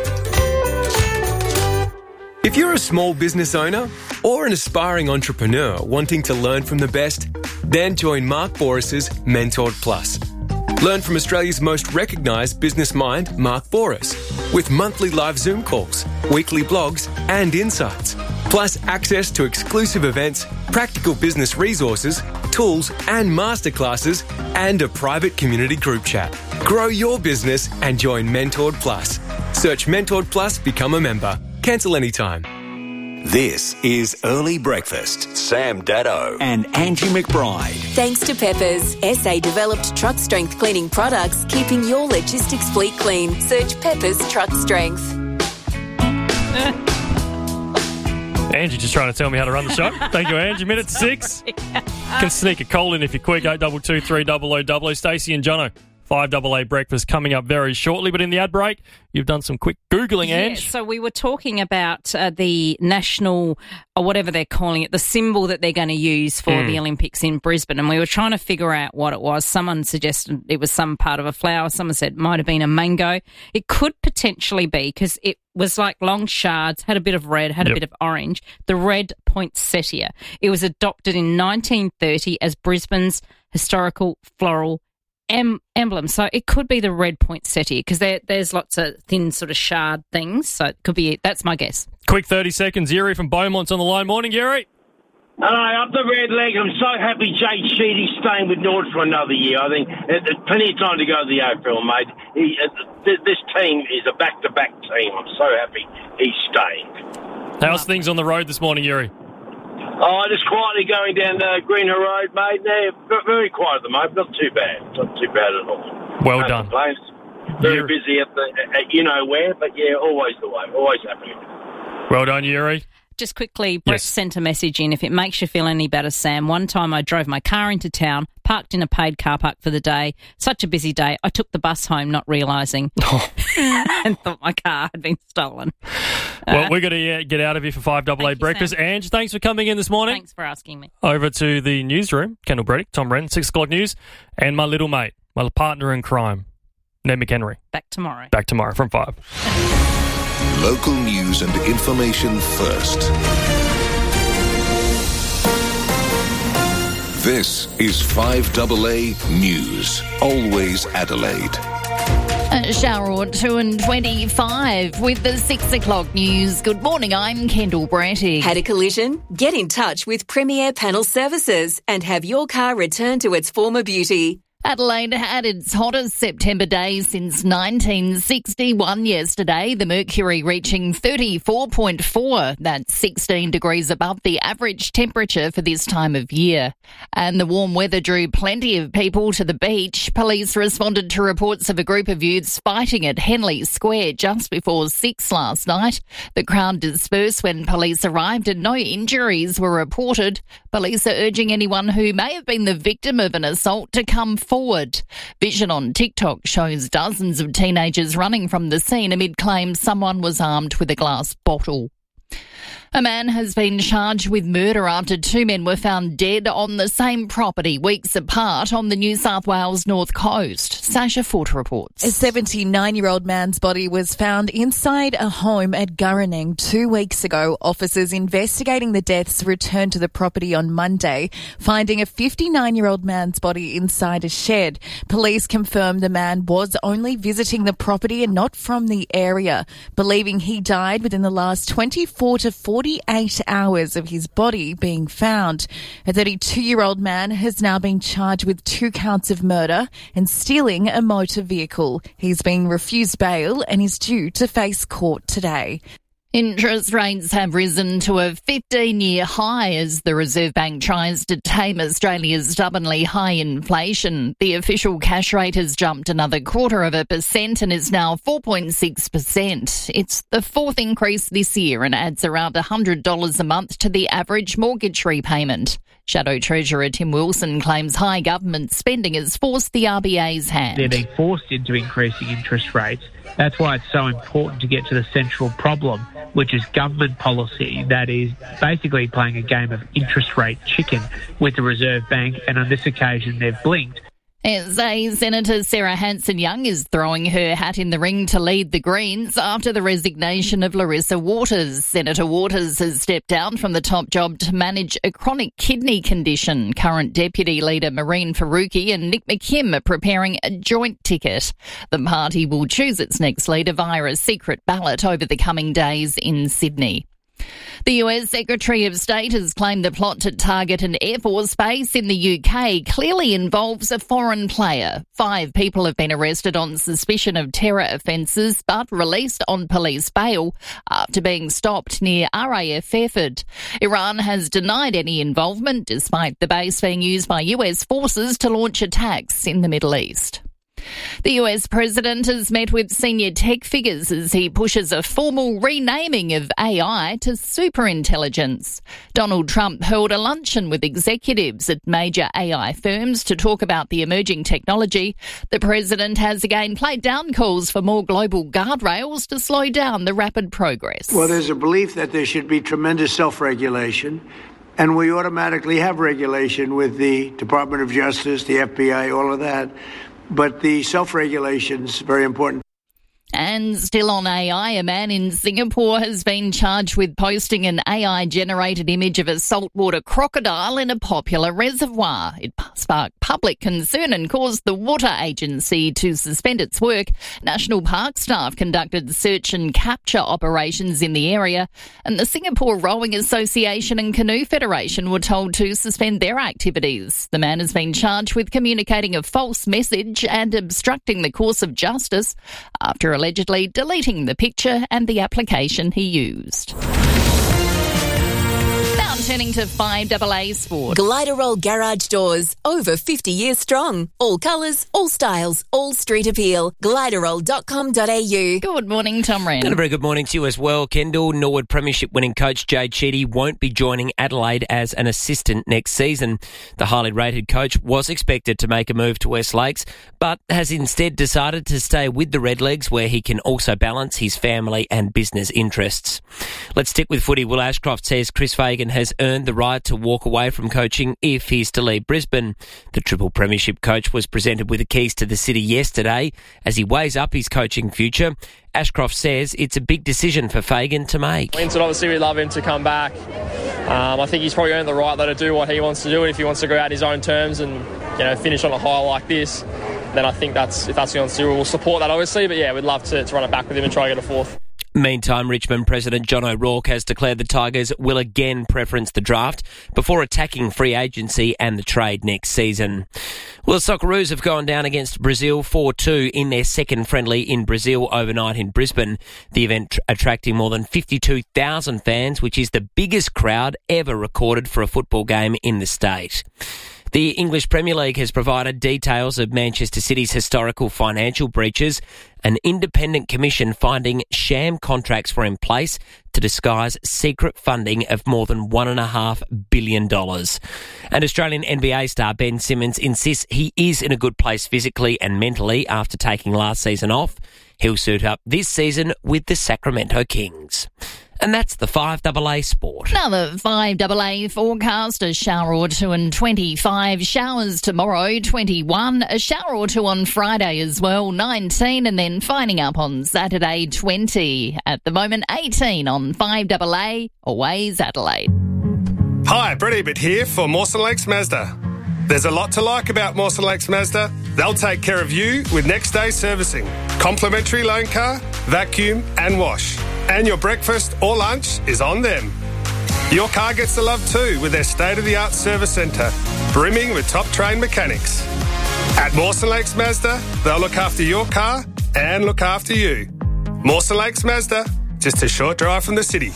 If you're a small business owner or an aspiring entrepreneur wanting to learn from the best, then join Mark Boris's Mentored Plus. Learn from Australia's most recognised business mind, Mark Boris, with monthly live Zoom calls, weekly blogs and insights, plus access to exclusive events, practical business resources, tools and masterclasses, and a private community group chat. Grow your business and join Mentored Plus. Search Mentored Plus, become a member. Cancel anytime. This is Early Breakfast. Sam Daddo and Angie McBride. Thanks to Peppers, S A developed truck strength cleaning products, keeping your logistics fleet clean. Search Peppers Truck Strength. Angie just trying to tell me how to run the show. Thank you, Angie. Minute six. Can sneak a call in if you're quick. eight two two three double oh double oh. Stacey and Jono. five double A breakfast coming up very shortly. But in the ad break, you've done some quick Googling, yeah, Ange. So we were talking about uh, the national, or whatever they're calling it, the symbol that they're going to use for Mm. the Olympics in Brisbane. And we were trying to figure out what it was. Someone suggested it was some part of a flower. Someone said it might have been a mango. It could potentially be, because it was like long shards, had a bit of red, had Yep. a bit of orange. The red poinsettia. It was adopted in nineteen thirty as Brisbane's historical floral em- emblem. So it could be the red poinsettia, because there, there's lots of thin sort of shard things. So it could be it. That's my guess. Quick thirty seconds. Yuri from Beaumont's on the line. Morning, Yuri. Hello, up the red leg. I'm so happy Jay Sheedy's staying with North for another year. I think uh, there's plenty of time to go to the A F L, mate. He, uh, th- this team is a back-to-back team. I'm so happy he's staying. How's things on the road this morning, Yuri? Oh, just quietly going down uh, Greenhill Road, mate. They're v- very quiet at the moment. Not too bad. Not too bad at all. Well No done. complaints. Very busy at the, at you know where, but yeah, always the way. Always happening. Well done, Yuri. Just quickly, Brett Yes. sent a message in. If it makes you feel any better, Sam, one time I drove my car into town, parked in a paid car park for the day. Such a busy day. I took the bus home, not realising, and thought my car had been stolen. Well, Uh, we're going to uh, get out of here for five double A breakfast. Ange, thanks for coming in this morning. Thanks for asking me. Over to the newsroom. Kendall Bredick, Tom Wren, six o'clock news, and my little mate, my partner in crime, Ned McHenry. Back tomorrow. Back tomorrow from five. Local news and information first. This is five double A News. Always Adelaide. A shower or two and twenty-five with the six o'clock news. Good morning, I'm Kendall Bratty. Had a collision? Get in touch with Premier Panel Services and have your car returned to its former beauty. Adelaide had its hottest September day since nineteen sixty-one yesterday, the mercury reaching thirty-four point four. That's sixteen degrees above the average temperature for this time of year. And the warm weather drew plenty of people to the beach. Police responded to reports of a group of youths fighting at Henley Square just before six last night. The crowd dispersed when police arrived and no injuries were reported. Police are urging anyone who may have been the victim of an assault to come forward. Vision on TikTok shows dozens of teenagers running from the scene amid claims someone was armed with a glass bottle. A man has been charged with murder after two men were found dead on the same property weeks apart on the New South Wales North Coast. Sasha Foote reports. A seventy-nine-year-old man's body was found inside a home at Gurreneng two weeks ago. Officers investigating the deaths returned to the property on Monday, finding a fifty-nine-year-old man's body inside a shed. Police confirmed the man was only visiting the property and not from the area, believing he died within the last twenty-four to forty-eight hours of his body being found. A thirty-two-year-old man has now been charged with two counts of murder and stealing a motor vehicle. He's been refused bail and is due to face court today. Interest rates have risen to a fifteen-year high as the Reserve Bank tries to tame Australia's stubbornly high inflation. The official cash rate has jumped another quarter of a percent and is now four point six percent. It's the fourth increase this year and adds around one hundred dollars a month to the average mortgage repayment. Shadow Treasurer Tim Wilson claims high government spending has forced the R B A's hand. They're being forced into increasing interest rates. That's why it's so important to get to the central problem, which is government policy that is basically playing a game of interest rate chicken with the Reserve Bank, and on this occasion they've blinked. S A Senator Sarah Hanson-Young is throwing her hat in the ring to lead the Greens after the resignation of Larissa Waters. Senator Waters has stepped down from the top job to manage a chronic kidney condition. Current Deputy Leader Maureen Faruqi and Nick McKim are preparing a joint ticket. The party will choose its next leader via a secret ballot over the coming days in Sydney. The U S Secretary of State has claimed the plot to target an Air Force base in the U K clearly involves a foreign player. Five people have been arrested on suspicion of terror offences but released on police bail after being stopped near R A F Fairford. Iran has denied any involvement despite the base being used by U S forces to launch attacks in the Middle East. The U S president has met with senior tech figures as he pushes a formal renaming of A I to superintelligence. Donald Trump held a luncheon with executives at major A I firms to talk about the emerging technology. The president has again played down calls for more global guardrails to slow down the rapid progress. Well, there's a belief that there should be tremendous self-regulation, and we automatically have regulation with the Department of Justice, the F B I, all of that. But the self-regulation is very important. And still on A I, a man in Singapore has been charged with posting an A I-generated image of a saltwater crocodile in a popular reservoir. It sparked public concern and caused the water agency to suspend its work. National Park staff conducted search and capture operations in the area, and the Singapore Rowing Association and Canoe Federation were told to suspend their activities. The man has been charged with communicating a false message and obstructing the course of justice after a allegedly deleting the picture and the application he used. Now turning to five double A Sport. Gliderol Garage Doors, over fifty years strong. All colours, all styles, all street appeal. Gliderol dot com dot a u. Good morning, Tom Wren. And a very good morning to you as well, Kendall. Norwood Premiership winning coach Jade Sheedy won't be joining Adelaide as an assistant next season. The highly rated coach was expected to make a move to West Lakes, but has instead decided to stay with the Redlegs, where he can also balance his family and business interests. Let's stick with footy. Will Ashcroft says Chris Fagan has earned the right to walk away from coaching if he's to leave Brisbane. The triple premiership coach was presented with the keys to the city yesterday as he weighs up his coaching future. Ashcroft says it's a big decision for Fagan to make. Winston, obviously we'd love him to come back. Um, I think he's probably earned the right though to do what he wants to do. If he wants to go out his own terms and, you know, finish on a high like this, then I think that's if that's what he wants to do, we'll support that obviously. But yeah, we'd love to, to run it back with him and try to get a fourth. Meantime, Richmond President John O'Rourke has declared the Tigers will again preference the draft before attacking free agency and the trade next season. Well, the Socceroos have gone down against Brazil four two in their second friendly in Brazil overnight in Brisbane. The event tr- attracting more than fifty-two thousand fans, which is the biggest crowd ever recorded for a football game in the state. The English Premier League has provided details of Manchester City's historical financial breaches. An independent commission finding sham contracts were in place to disguise secret funding of more than one point five billion dollars. And Australian N B A star Ben Simmons insists he is in a good place physically and mentally after taking last season off. He'll suit up this season with the Sacramento Kings. And that's the five A A Sport. Another five A A forecast, a shower or two and twenty-five. Showers tomorrow, twenty-one. A shower or two on Friday as well, nineteen. And then finding up on Saturday, twenty. At the moment, eighteen on five A A. Always Adelaide. Hi, Brett Ebert here for Mawson Lakes Mazda. There's a lot to like about Mawson Lakes Mazda. They'll take care of you with next day servicing, complimentary loan car, vacuum and wash. And your breakfast or lunch is on them. Your car gets the love too with their state-of-the-art service centre, brimming with top-trained mechanics. At Mawson Lakes Mazda, they'll look after your car and look after you. Mawson Lakes Mazda, just a short drive from the city.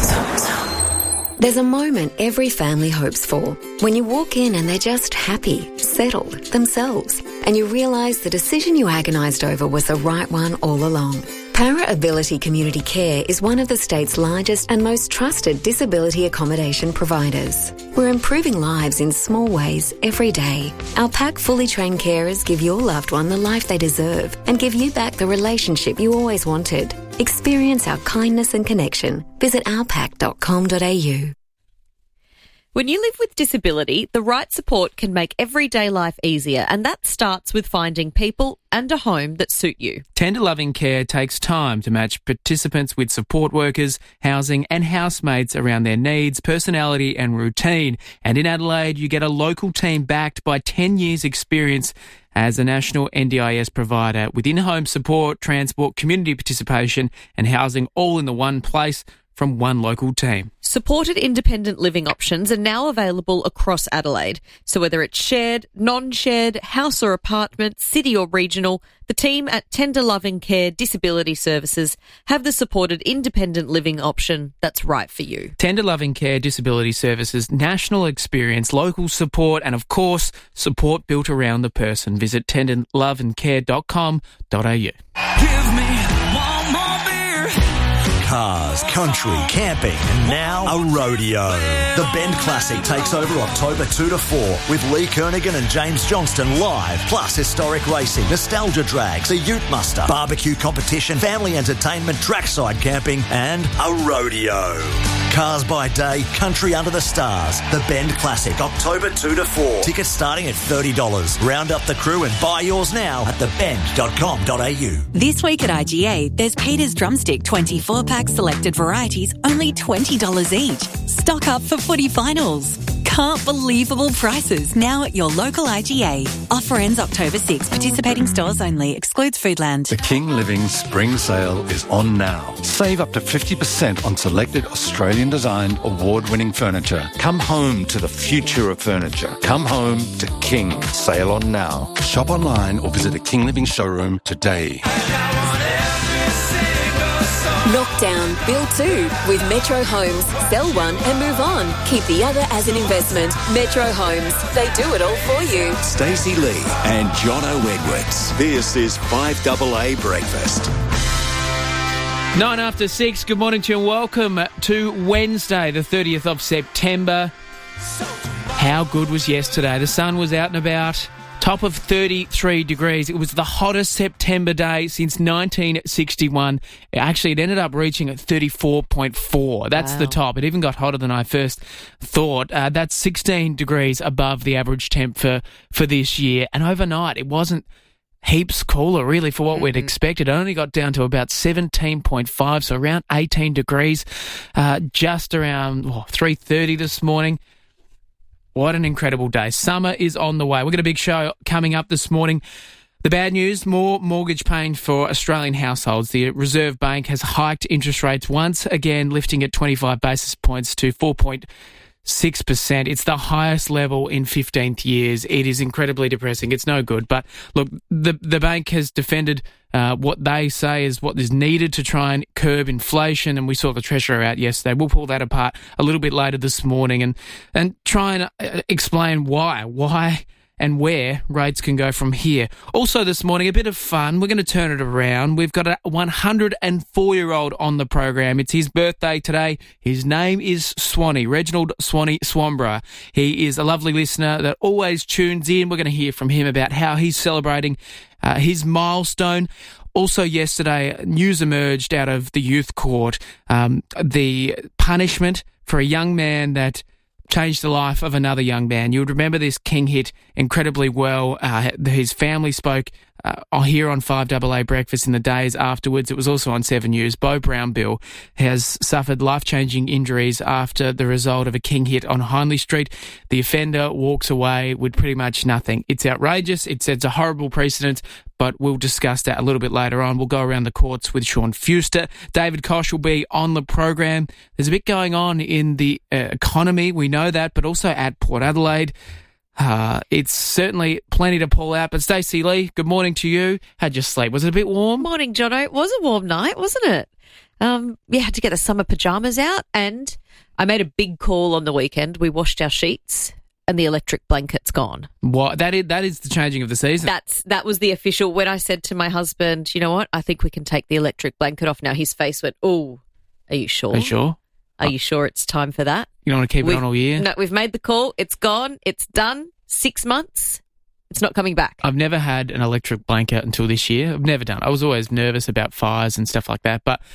There's a moment every family hopes for. When you walk in and they're just happy, settled, themselves, and you realise the decision you agonised over was the right one all along. Para Ability Community Care is one of the state's largest and most trusted disability accommodation providers. We're improving lives in small ways every day. Our pack fully trained carers give your loved one the life they deserve and give you back the relationship you always wanted. Experience our kindness and connection. Visit our pack dot com dot a u. When you live with disability, the right support can make everyday life easier, and that starts with finding people and a home that suit you. Tender Loving Care takes time to match participants with support workers, housing and housemates around their needs, personality and routine. And in Adelaide, you get a local team backed by ten years experience as a national N D I S provider with in-home support, transport, community participation and housing all in the one place from one local team. Supported independent living options are now available across Adelaide. So whether it's shared, non-shared, house or apartment, city or regional, the team at Tender Loving Care Disability Services have the supported independent living option that's right for you. Tender Loving Care Disability Services, national experience, local support and, of course, support built around the person. Visit tender love and care dot com dot a u. Give me one more beer. Cars, country, camping, and now a rodeo. The Bend Classic takes over October second to fourth with Lee Kernaghan and James Johnston live, plus historic racing, nostalgia drags, a ute muster, barbecue competition, family entertainment, trackside camping, and a rodeo. Cars by day, country under the stars. The Bend Classic, October second to fourth. Tickets starting at thirty dollars. Round up the crew and buy yours now at the bend dot com dot a u. This week at I G A, there's Peter's Drumstick twenty-four pack selected varieties, only twenty dollars each. Stock up for footy finals. Can't believable prices now at your local I G A. Offer ends October sixth. Participating stores only. Excludes Foodland. The King Living Spring Sale is on now. Save up to fifty percent on selected Australian-designed award-winning furniture. Come home to the future of furniture. Come home to King. Sale on now. Shop online or visit a King Living showroom today. Knock down, build two with Metro Homes. Sell one and move on. Keep the other as an investment. Metro Homes. They do it all for you. Stacey Lee and Jono Edwards. This is five A A Breakfast. Nine after six. Good morning to you and welcome to Wednesday, the thirtieth of September. How good was yesterday? The sun was out and about. Top of thirty-three degrees. It was the hottest September day since nineteen sixty-one. Actually, it ended up reaching at thirty-four point four. That's wow. The top. It even got hotter than I first thought. Uh, that's sixteen degrees above the average temp for, for this year. And overnight, it wasn't heaps cooler, really, for what mm-hmm. we'd expected. It only got down to about seventeen point five, so around eighteen degrees, uh, just around oh, three thirty this morning. What an incredible day. Summer is on the way. We've got a big show coming up this morning. The bad news, more mortgage pain for Australian households. The Reserve Bank has hiked interest rates once again, lifting it twenty-five basis points to four point six percent. It's the highest level in fifteen years. It is incredibly depressing. It's no good. But look, the the bank has defended uh, what they say is what is needed to try and curb inflation. And we saw the Treasurer out yesterday. We'll pull that apart a little bit later this morning and, and try and uh, explain why. Why and where rates can go from here. Also this morning, a bit of fun. We're going to turn it around. We've got a one hundred four-year-old on the program. It's his birthday today. His name is Swanee, Reginald Swanee Swanborough. He is a lovely listener that always tunes in. We're going to hear from him about how he's celebrating uh, his milestone. Also yesterday, news emerged out of the youth court, um, the punishment for a young man that changed the life of another young man. You would remember this King hit incredibly well. Uh, his family spoke uh, here on five A A Breakfast in the days afterwards. It was also on Seven News. Beau Brownbill has suffered life-changing injuries after the result of a King hit on Hindley Street. The offender walks away with pretty much nothing. It's outrageous. It sets a horrible precedent, but we'll discuss that a little bit later on. We'll go around the courts with Sean Fuster. David Koch will be on the program. There's a bit going on in the uh, economy, we know that, but also at Port Adelaide. Uh, it's certainly plenty to pull out. But Stacey Lee, good morning to you. How'd you sleep? Was it a bit warm? Morning, Jono. It was a warm night, wasn't it? Um, yeah, had to get the summer pyjamas out, and I made a big call on the weekend. We washed our sheets, and the electric blanket's gone. What? That is, that is the changing of the season. That's That was the official. When I said to my husband, you know what, I think we can take the electric blanket off now, his face went, oh, are you sure? Are you sure? Are you sure it's time for that? You don't want to keep we've, it on all year? No, we've made the call. It's gone. It's done. Six months. It's not coming back. I've never had an electric blanket until this year. I've never done it. I was always nervous about fires and stuff like that. But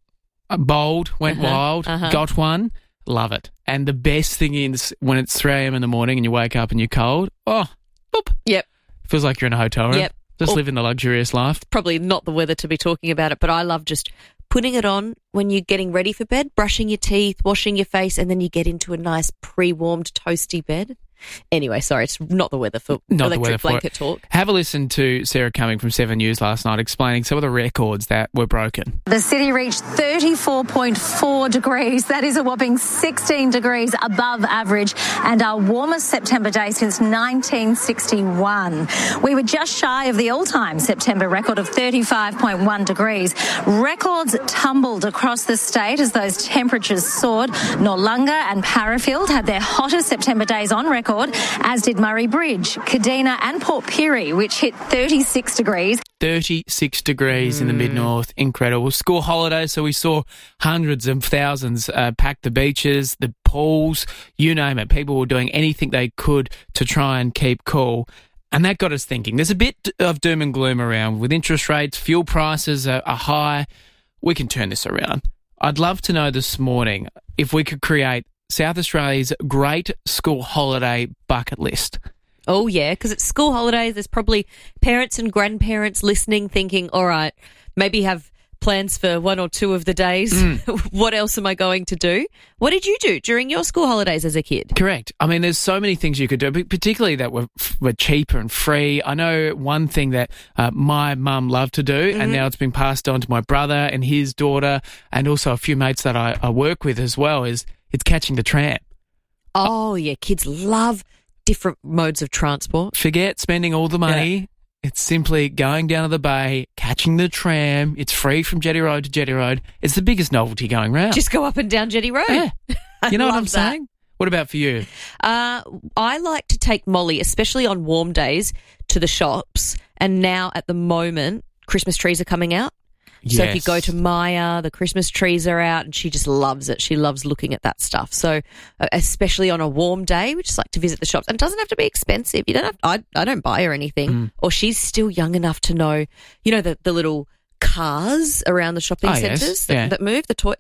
bold, went Uh-huh, wild, uh-huh. got one, love it. And the best thing is when it's three a.m. in the morning and you wake up and you're cold, oh, boop. Yep. Feels like you're in a hotel room. Yep. Just Or- living the luxurious life. Probably not the weather to be talking about it, but I love just putting it on when you're getting ready for bed, brushing your teeth, washing your face, and then you get into a nice pre-warmed, toasty bed. Anyway, sorry, it's not the weather for Not the electric weather for blanket it. talk. Have a listen to Sarah Cumming from Seven News last night explaining some of the records that were broken. The city reached thirty-four point four degrees. That is a whopping sixteen degrees above average and our warmest September day since nineteen sixty-one. We were just shy of the all-time September record of thirty-five point one degrees. Records tumbled across the state as those temperatures soared. Noarlunga and Parafield had their hottest September days on record, as did Murray Bridge, Kadina and Port Pirie, which hit thirty-six degrees. thirty-six degrees mm. in the mid-north. Incredible. School holidays, so we saw hundreds of thousands uh, pack the beaches, the pools, you name it. People were doing anything they could to try and keep cool. And that got us thinking. There's a bit of doom and gloom around. With interest rates, fuel prices are, are high. We can turn this around. I'd love to know this morning if we could create South Australia's great school holiday bucket list. Oh, yeah, because it's school holidays. There's probably parents and grandparents listening thinking, all right, maybe have plans for one or two of the days. Mm. What else am I going to do? What did you do during your school holidays as a kid? Correct. I mean, there's so many things you could do, but particularly that were, were cheaper and free. I know one thing that uh, my mum loved to do, mm-hmm. and now it's been passed on to my brother and his daughter and also a few mates that I, I work with as well, is it's catching the tram. Oh, yeah. Kids love different modes of transport. Forget spending all the money. Yeah. It's simply going down to the bay, catching the tram. It's free from Jetty Road to Jetty Road. It's the biggest novelty going round. Just go up and down Jetty Road. Yeah. You know what I'm that. saying? What about for you? Uh, I like to take Molly, especially on warm days, to the shops. And now at the moment, Christmas trees are coming out. So Yes. if you go to Maya, the Christmas trees are out and she just loves it. She loves looking at that stuff. So uh, especially on a warm day, we just like to visit the shops. And it doesn't have to be expensive. You don't have, I, I don't buy her anything. Mm. Or she's still young enough to know, you know, the, the little cars around the shopping Oh, yes. centres that, Yeah. that move, the toy.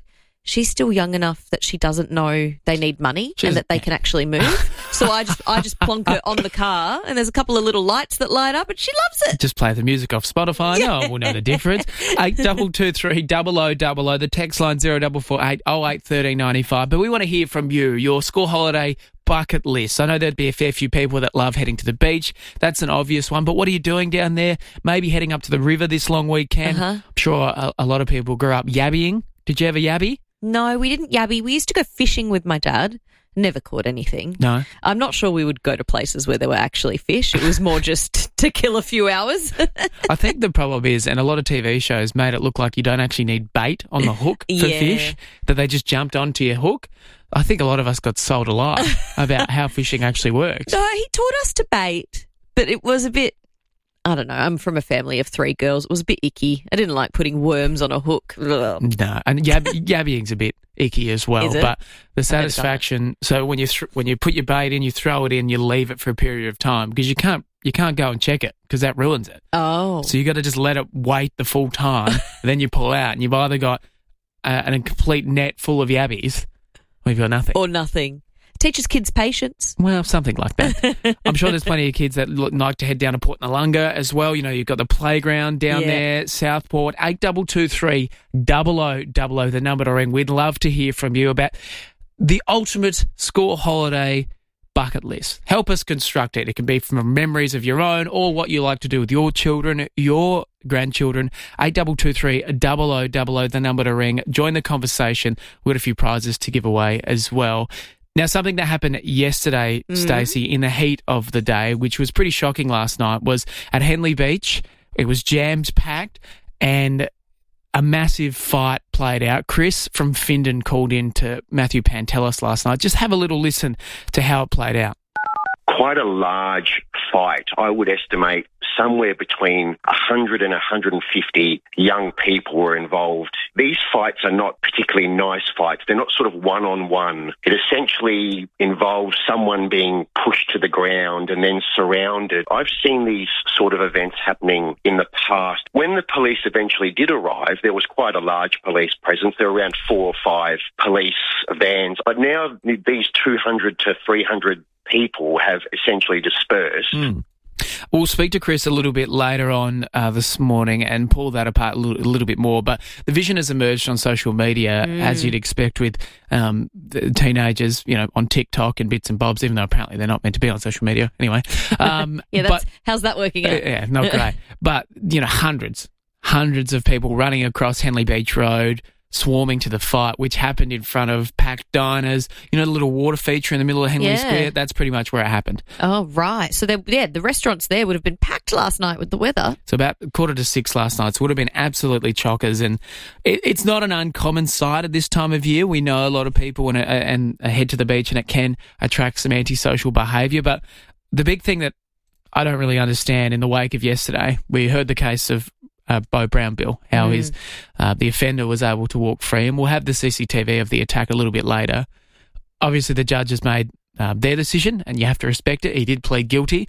she's still young enough that she doesn't know they need money She's- and that they can actually move. So I just I just plonk her on the car, and there's a couple of little lights that light up, and she loves it. Just play the music off Spotify. Yeah. No one will know the difference. Eight double two three double o double o. The text line zero double four eight oh eight thirteen ninety five. But we want to hear from you. Your school holiday bucket list. I know there'd be a fair few people that love heading to the beach. That's an obvious one. But what are you doing down there? Maybe heading up to the river this long weekend. Uh-huh. I'm sure a, a lot of people grew up yabbying. Did you ever yabby? No, we didn't yabby. We used to go fishing with my dad. Never caught anything. No. I'm not sure we would go to places where there were actually fish. It was more just to kill a few hours. I think the problem is, and a lot of T V shows made it look like you don't actually need bait on the hook for Yeah. fish, that they just jumped onto your hook. I think a lot of us got sold a lie about how fishing actually works. No, he taught us to bait, but it was a bit, I don't know, I'm from a family of three girls. It was a bit icky. I didn't like putting worms on a hook. Ugh. No, and yab- yabbying's a bit icky as well. Is it? But the I've never done satisfaction. So when you th- when you put your bait in, you throw it in, you leave it for a period of time because you can't you can't go and check it because that ruins it. Oh. So you got to just let it wait the full time, and then you pull out, and you've either got uh, an, a complete net full of yabbies, or you've got nothing. Or nothing. Teaches kids patience. Well, something like that. I'm sure there's plenty of kids that l- like to head down to Port Nalunga as well. You know, you've got the playground down Yeah. there, Southport. eight double two three double o double o, the number to ring. We'd love to hear from you about the ultimate school holiday bucket list. Help us construct it. It can be from memories of your own or what you like to do with your children, your grandchildren. eight double two three double o double o, the number to ring. Join the conversation. We've got a few prizes to give away as well. Now, something that happened yesterday, Mm. Stacey, in the heat of the day, which was pretty shocking last night, was at Henley Beach. It was jammed, packed, and a massive fight played out. Chris from Findon called in to Matthew Pantelis last night. Just have a little listen to how it played out. Quite a large fight. I would estimate somewhere between one hundred and one hundred fifty young people were involved. These fights are not particularly nice fights. They're not sort of one-on-one. It essentially involves someone being pushed to the ground and then surrounded. I've seen these sort of events happening in the past. When the police eventually did arrive, there was quite a large police presence. There were around four or five police vans. But now these two hundred to three hundred people have essentially dispersed. Mm. We'll speak to Chris a little bit later on uh, this morning and pull that apart a little, a little bit more. But the vision has emerged on social media, Mm. as you'd expect with um, the teenagers, you know, on TikTok and bits and bobs, even though apparently they're not meant to be on social media anyway. Um, Yeah, that's, but, how's that working uh, out? yeah, not great. But, you know, hundreds, hundreds of people running across Henley Beach Road, swarming to the fight, which happened in front of packed diners. You know, the little water feature in the middle of Henley Yeah. Square? That's pretty much where it happened. Oh, right. So, they- yeah, the restaurants there would have been packed last night with the weather. So about quarter to six last night. So it would have been absolutely chockers. And it, it's not an uncommon sight at this time of year. We know a lot of people and, and head to the beach, and it can attract some antisocial behaviour. But the big thing that I don't really understand in the wake of yesterday, we heard the case of Uh, Beau Brown Bill, how Mm. his uh, the offender was able to walk free, and we'll have the C C T V of the attack a little bit later. Obviously, the judge has made uh, their decision, and you have to respect it. He did plead guilty.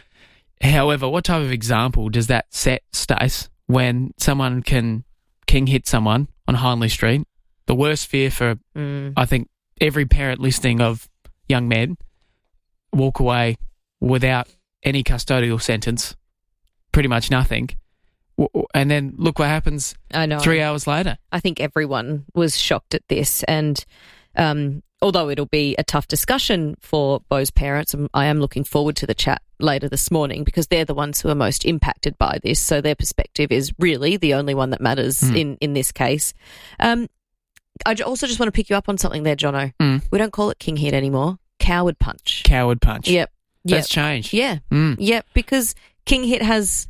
However, what type of example does that set, Stace, when someone can king hit someone on Hindley Street? The worst fear for, Mm. I think, every parent listening of young men, walk away without any custodial sentence, pretty much nothing. And then look what happens I know. three hours later. I think everyone was shocked at this. And um, although it'll be a tough discussion for Beau's parents, I am looking forward to the chat later this morning because they're the ones who are most impacted by this. So their perspective is really the only one that matters Mm. in, in this case. Um, I j- also just want to pick you up on something there, Jono. Mm. We don't call it king hit anymore. Coward punch. Coward punch. Yep. Yep. That's changed. Yeah. Mm. Yep. Because king hit has,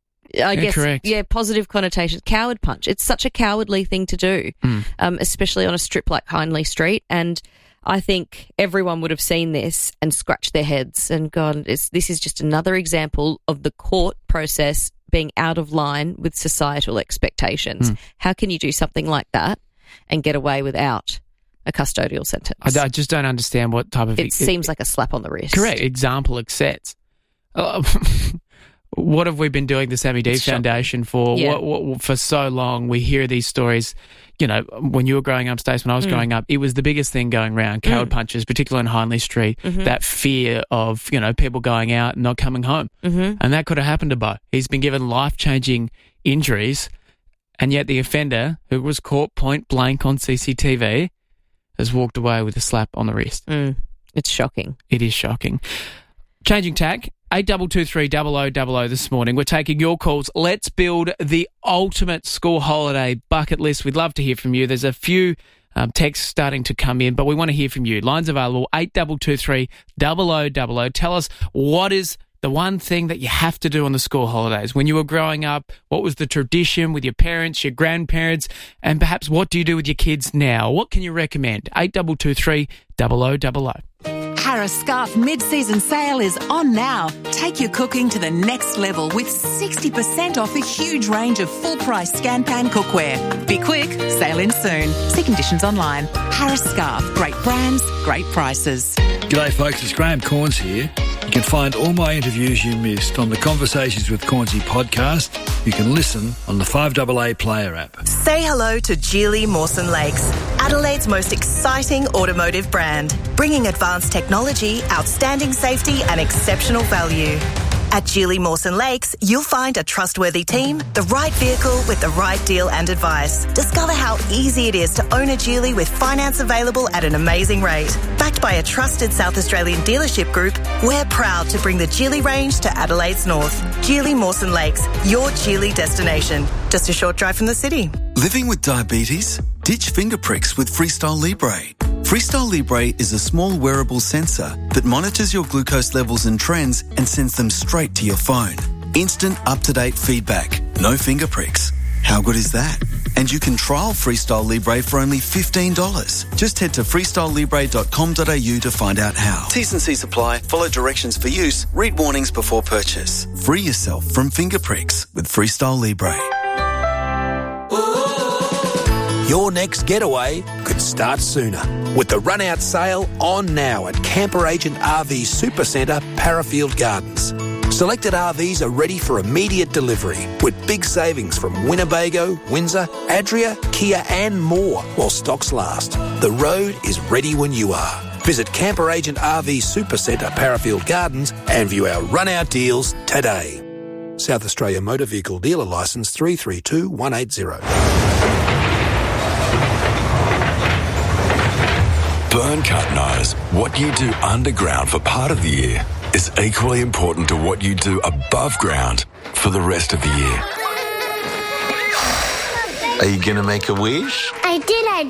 I Yeah, guess, correct. yeah, positive connotations. Coward punch. It's such a cowardly thing to do, Mm. um, especially on a strip like Hindley Street. And I think everyone would have seen this and scratched their heads and gone, it's, this is just another example of the court process being out of line with societal expectations. Mm. How can you do something like that and get away without a custodial sentence? I, I just don't understand what type of... It seems like a slap on the wrist. Correct. Example it sets. Uh, what have we been doing the Sammy D It's Foundation for? Yeah. What, what, for so long, we hear these stories. You know, when you were growing up, Stace, when I was Mm. growing up, it was the biggest thing going around, coward Mm. punches, particularly on Hindley Street, Mhm. that fear of, you know, people going out and not coming home. Mhm. And that could have happened to Bo. He's been given life-changing injuries, and yet the offender, who was caught point blank on C C T V, has walked away with a slap on the wrist. Mm. It's shocking. It is shocking. Changing tack, eight two two three double oh double oh this morning. We're taking your calls. Let's build the ultimate school holiday bucket list. We'd love to hear from you. There's a few um, texts starting to come in, but we want to hear from you. Lines available, eight two two three double oh double oh. Tell us, what is the one thing that you have to do on the school holidays? When you were growing up, what was the tradition with your parents, your grandparents, and perhaps what do you do with your kids now? What can you recommend? eight two two three double oh double oh. Harris Scarf mid-season sale is on now. Take your cooking to the next level with sixty percent off a huge range of full-price Scan Pan cookware. Be quick, sale in soon. See conditions online. Harris Scarf, great brands, great prices. G'day folks, it's Graham Corns here. You can find all my interviews you missed on the Conversations with Cornsey podcast. You can listen on the five A A Player app. Say hello to Geely Mawson Lakes, Adelaide's most exciting automotive brand, bringing advanced technology, outstanding safety and exceptional value. At Geely Mawson Lakes, you'll find a trustworthy team, the right vehicle with the right deal and advice. Discover how easy it is to own a Geely with finance available at an amazing rate. Backed by a trusted South Australian dealership group, we're proud to bring the Geely range to Adelaide's north. Geely Mawson Lakes, your Geely destination. Just a short drive from the city. Living with diabetes? Ditch finger pricks with Freestyle Libre. Freestyle Libre is a small wearable sensor that monitors your glucose levels and trends and sends them straight to your phone. Instant up-to-date feedback. No finger pricks. How good is that? And you can trial Freestyle Libre for only fifteen dollars. Just head to freestyle libre dot com dot a u to find out how. T's and C's apply. Follow directions for use. Read warnings before purchase. Free yourself from finger pricks with Freestyle Libre. Your next getaway could start sooner with the run-out sale on now at Camper Agent R V Supercentre, Parafield Gardens. Selected R Vs are ready for immediate delivery with big savings from Winnebago, Windsor, Adria, Kia and more while stocks last. The road is ready when you are. Visit Camper Agent R V Supercentre, Parafield Gardens and view our run-out deals today. South Australia Motor Vehicle Dealer Licence three three two one eight zero. Burncut knows what you do underground for part of the year is equally important to what you do above ground for the rest of the year. Are you going to make a wish? I did, I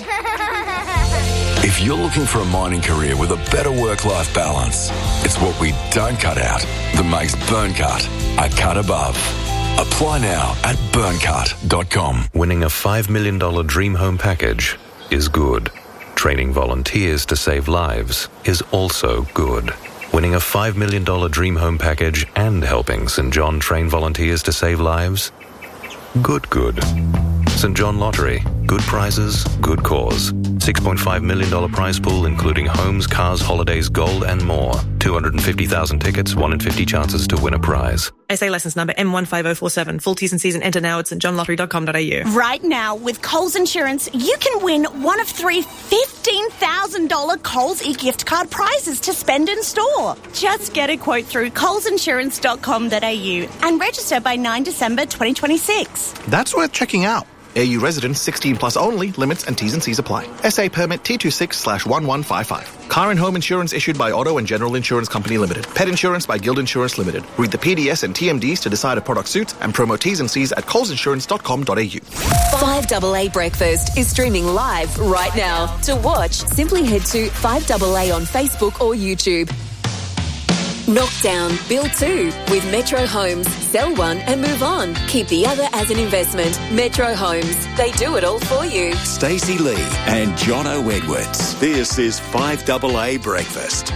did. If you're looking for a mining career with a better work-life balance, it's what we don't cut out that makes Burncut a cut above. Apply now at burncut dot com. Winning a five million dollars dream home package is good. Training volunteers to save lives is also good. Winning a five million dollars dream home package and helping Saint John train volunteers to save lives? Good, good. Saint John Lottery. Good prizes, good cause. six point five million dollars prize pool including homes, cars, holidays, gold and more. two hundred fifty thousand tickets, one in fifty chances to win a prize. S A licence number M one five oh four seven. Full T's and C's and enter now at st john lottery dot com dot a u. Right now, with Coles Insurance, you can win one of three fifteen thousand dollars Coles e-gift card prizes to spend in store. Just get a quote through coles insurance dot com dot a u and register by ninth of December twenty twenty-six. That's worth checking out. A U residents sixteen plus only. Limits and T's and C's apply. S A permit T twenty-six slash one one five five. Car and home insurance issued by Auto and General Insurance Company Limited. Pet insurance by Guild Insurance Limited. Read the P D S and T M Ds to decide if product suits and promo T's and C's at coles insurance dot com dot a u. five A A Breakfast is streaming live right now. To watch, simply head to five A A on Facebook or YouTube. Knockdown, build two with Metro Homes. Sell one and move on. Keep the other as an investment. Metro Homes. They do it all for you. Stacey Lee and Jono Edwards. This is five A A Breakfast.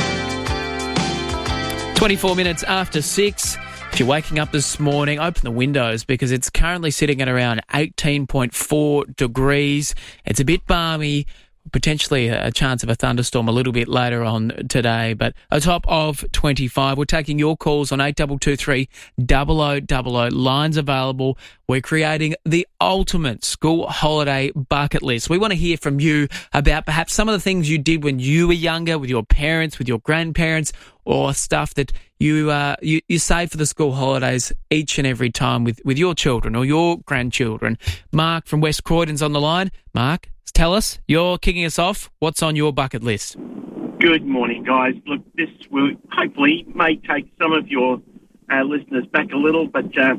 twenty-four minutes after six. If you're waking up this morning, open the windows because it's currently sitting at around eighteen point four degrees. It's a bit balmy. potentially a chance of a thunderstorm a little bit later on today, but a top of twenty-five. We're taking your calls on eight two two three, double oh double oh. Lines available. We're creating the ultimate school holiday bucket list. We want to hear from you about perhaps some of the things you did when you were younger with your parents, with your grandparents, or stuff that you uh, you, you save for the school holidays each and every time with, with your children or your grandchildren. Mark from West Croydon's on the line. Mark, tell us, you're kicking us off. What's on your bucket list? Good morning, guys. Look, this will hopefully may take some of your uh, listeners back a little, but uh,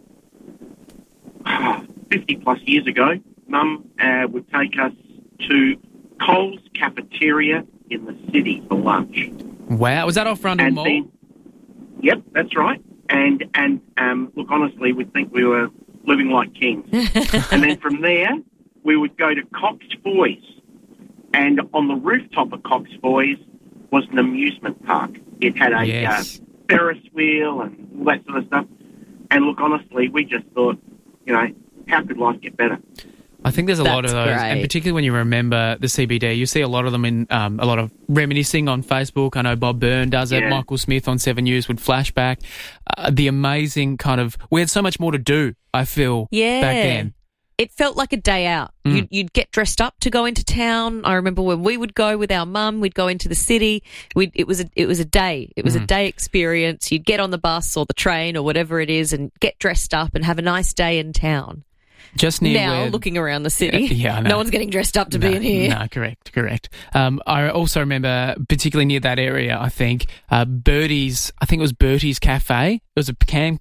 fifty plus years ago, Mum uh, would take us to Coles cafeteria in the city for lunch. Wow, was that off Rundle Mall? Then, yep, that's right. And and um, look, honestly, we'd think we were living like kings. And then from there, we would go to Cox Boys. And on the rooftop of Cox Boys was an amusement park. It had a yes. uh, Ferris wheel and all that sort of stuff. And look, honestly, we just thought, you know, how could life get better? I think there's a That's lot of those, great. and particularly when you remember the C B D, you see a lot of them in um, a lot of reminiscing on Facebook. I know Bob Byrne does it. Yeah. Michael Smith on Seven News would flashback. Uh, the amazing kind of, we had so much more to do, I feel, Yeah. back then. It felt like a day out. Mm. You'd, you'd get dressed up to go into town. I remember when we would go with our mum, we'd go into the city. We'd, it was a, it was a day. It was Mm. a day experience. You'd get on the bus or the train or whatever it is and get dressed up and have a nice day in town. Just near now, where- looking around the city, Yeah, I know. no one's getting dressed up to no, be in here. No, correct, correct. Um, I also remember, particularly near that area, I think, uh, Bertie's, I think it was Bertie's Cafe. It was a camp,